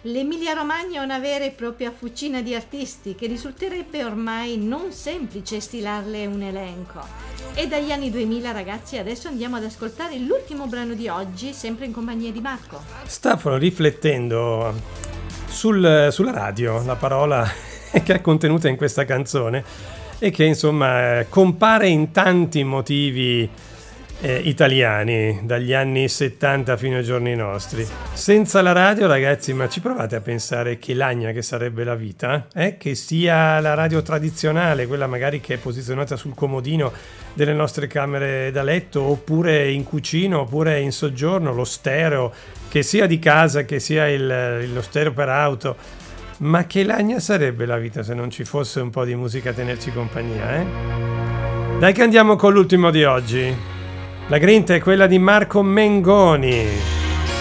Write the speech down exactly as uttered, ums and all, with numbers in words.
L'Emilia-Romagna è una vera e propria fucina di artisti che risulterebbe ormai non semplice stilarle un elenco. E dagli anni duemila, ragazzi, adesso andiamo ad ascoltare l'ultimo brano di oggi, sempre in compagnia di Marco. Stavo riflettendo sul, sulla radio, la parola che è contenuta in questa canzone e che insomma compare in tanti motivi eh, italiani dagli anni settanta fino ai giorni nostri. Senza la radio, ragazzi, ma ci provate a pensare che lagna che sarebbe la vita? Eh? Che sia la radio tradizionale, quella magari che è posizionata sul comodino delle nostre camere da letto, oppure in cucina, oppure in soggiorno, lo stereo, che sia di casa, che sia il, lo stereo per auto. Ma che lagna sarebbe la vita se non ci fosse un po' di musica a tenerci compagnia, eh? Dai che andiamo con l'ultimo di oggi. La grinta è quella di Marco Mengoni.